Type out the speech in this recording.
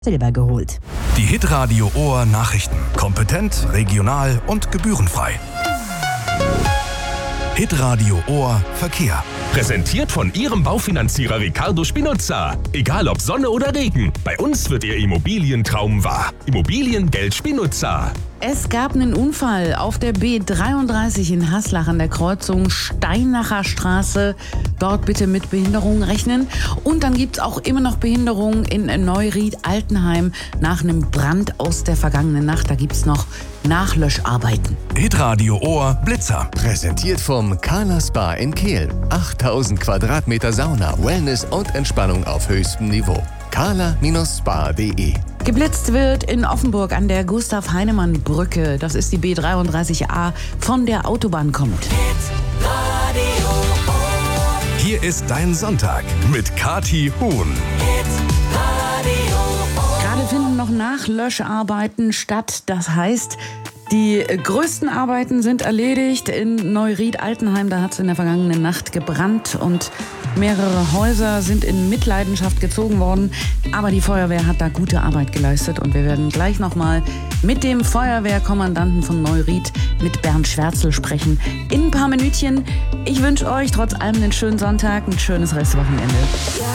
Silber geholt. Die Hitradio Ohr Nachrichten. Kompetent, regional und gebührenfrei. Hitradio Ohr Verkehr. Präsentiert von Ihrem Baufinanzierer Ricardo Spinuzza. Egal ob Sonne oder Regen, bei uns wird Ihr Immobilientraum wahr. Immobiliengeld Spinuzza. Es gab einen Unfall auf der B33 in Haslach an der Kreuzung Steinacher Straße. Dort bitte mit Behinderungen rechnen. Und dann gibt es auch immer noch Behinderungen in Neuried-Altenheim nach einem Brand aus der vergangenen Nacht. Da gibt es noch Nachlöscharbeiten. Hitradio Ohr Blitzer. Präsentiert vom Kala Spa in Kehl. 8000 Quadratmeter Sauna, Wellness und Entspannung auf höchstem Niveau. kala-spa.de. Geblitzt wird in Offenburg an der Gustav-Heinemann-Brücke. Das ist die B33a, von der Autobahn kommt. Hier ist dein Sonntag mit Kathi Huhn. Gerade finden noch Nachlöscharbeiten statt. Das heißt, die größten Arbeiten sind erledigt. In Neuried-Altenheim, da hat es in der vergangenen Nacht gebrannt und mehrere Häuser sind in Mitleidenschaft gezogen worden. Aber die Feuerwehr hat da gute Arbeit geleistet und wir werden gleich nochmal mit dem Feuerwehrkommandanten von Neuried, mit Bernd Schwärzel, sprechen. In ein paar Minütchen. Ich wünsche euch trotz allem einen schönen Sonntag, ein schönes Restwochenende.